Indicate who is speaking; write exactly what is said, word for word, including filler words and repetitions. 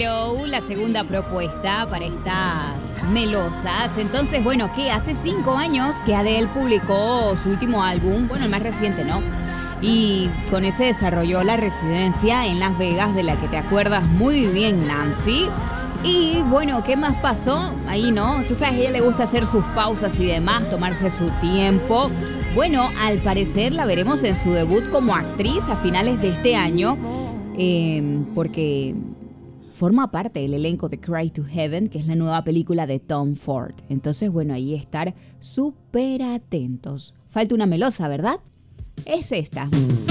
Speaker 1: Hello, la segunda propuesta para estas melosas. Entonces, bueno, que hace cinco años que Adele publicó su último álbum, bueno, el más reciente, ¿no? Y con ese desarrolló la residencia en Las Vegas, de la que te acuerdas muy bien, Nancy. Y bueno, ¿qué más pasó? Ahí, ¿no? Tú sabes, a ella le gusta hacer sus pausas y demás, tomarse su tiempo. Bueno, al parecer la veremos en su debut como actriz a finales de este año, eh, porque forma parte del elenco de Cry to Heaven, que es la nueva película de Tom Ford. Entonces, bueno, ahí estar súper atentos. Falta una melosa, ¿verdad? Es esta.